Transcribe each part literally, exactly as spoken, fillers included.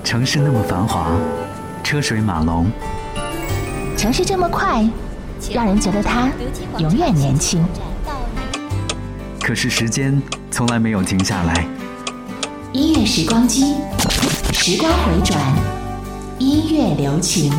城市那么繁华，车水马龙， 城市这么快，让人觉得它永远年轻。 可是时间从来没有停下来。 音乐时光机，时光回转，音乐留情。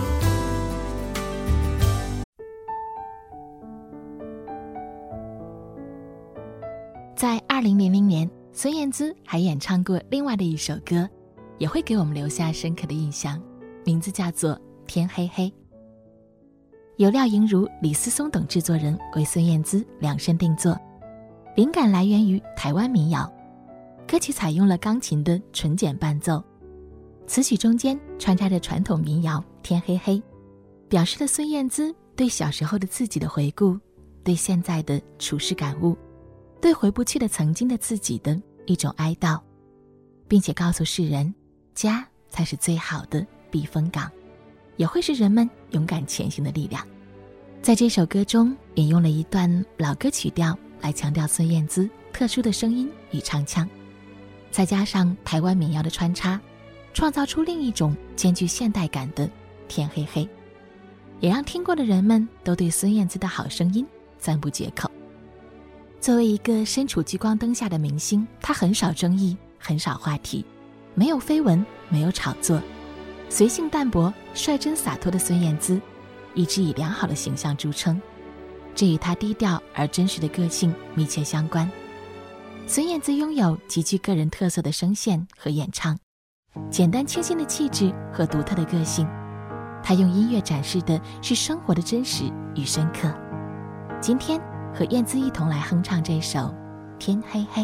在二零零零年，孙燕姿还演唱过另外的一首歌，也会给我们留下深刻的印象，名字叫做《天黑黑》。由廖莹如、李思松等制作人为孙燕姿量身定做，灵感来源于台湾民谣。歌曲采用了钢琴的纯简伴奏，词曲中间穿插着传统民谣《天黑黑》，表示了孙燕姿对小时候的自己的回顾，对现在的处事感悟，对回不去的曾经的自己的一种哀悼，并且告诉世人，家才是最好的避风港，也会是人们勇敢前行的力量。在这首歌中引用了一段老歌曲调来强调孙燕姿特殊的声音与唱腔，再加上台湾民谣的穿插，创造出另一种兼具现代感的天黑黑，也让听过的人们都对孙燕姿的好声音赞不绝口。作为一个身处聚光灯下的明星，她很少争议，很少话题，没有绯闻，没有炒作，随性淡泊，率真洒脱的孙燕姿一直以良好的形象著称，这与她低调而真实的个性密切相关。孙燕姿拥有极具个人特色的声线和演唱，简单清新的气质和独特的个性，她用音乐展示的是生活的真实与深刻。今天和燕姿一同来哼唱这首《天黑黑》。